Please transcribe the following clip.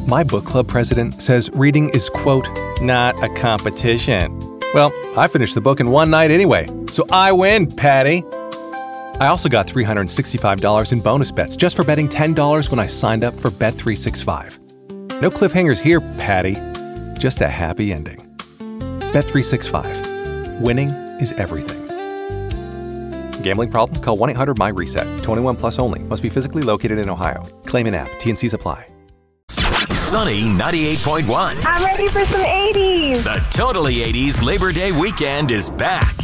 My book club president says reading is, quote, not a competition. Well, I finished the book in one night anyway, so I win, Patty. I also got $365 in bonus bets just for betting $10 when I signed up for Bet365. No cliffhangers here, Patty. Just a happy ending. Bet365. Winning is everything. Gambling problem? Call 1-800-MY-RESET. 21 plus only. Must be physically located in Ohio. Claim in app. T&Cs apply. Sunny 98.1. I'm ready for some 80s. The Totally 80s Labor Day weekend is back.